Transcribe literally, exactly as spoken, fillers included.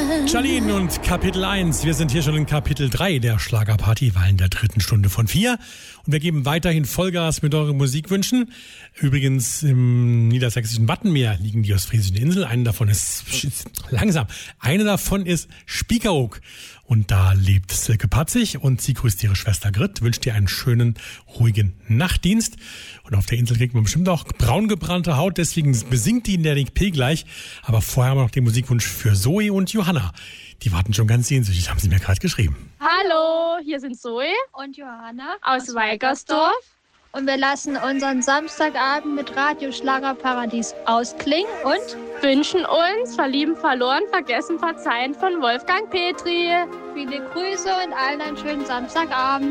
Charlene und Kapitel eins. Wir sind hier schon in Kapitel drei der Schlagerparty, weil in der dritten Stunde von vier. Und wir geben weiterhin Vollgas mit euren Musikwünschen. Übrigens im niedersächsischen Wattenmeer liegen die ostfriesischen Inseln. Eine davon ist langsam. Eine davon ist Spiekeroog. Und da lebt Silke Patzig und sie grüßt ihre Schwester Grit, wünscht ihr einen schönen, ruhigen Nachtdienst. Und auf der Insel kriegt man bestimmt auch braun gebrannte Haut, deswegen besingt die in der D P gleich. Aber vorher haben wir noch den Musikwunsch für Zoe und Johanna. Die warten schon ganz sehnsüchtig, haben sie mir gerade geschrieben. Hallo, hier sind Zoe und Johanna aus Weigersdorf. Und wir lassen unseren Samstagabend mit Radio Schlagerparadies ausklingen und wünschen uns Verlieben, verloren, vergessen, verzeihen von Wolfgang Petri. Viele Grüße und allen einen schönen Samstagabend.